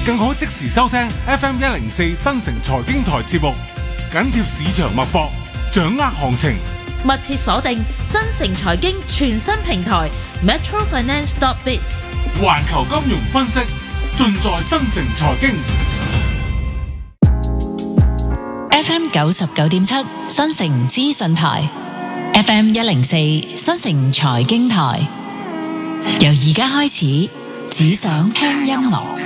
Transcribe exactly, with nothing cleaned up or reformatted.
更可即時收聽 F M 一零四新城財經台節目，緊貼市場脈搏，掌握行情。 密切鎖定新城財經全新平台 Metro Finance dot biz， 環球金融分析盡在新城財經。 F M 九十九點七新城資訊台 ，F M 一零四新城財經台，由而家開始，只想聽音樂。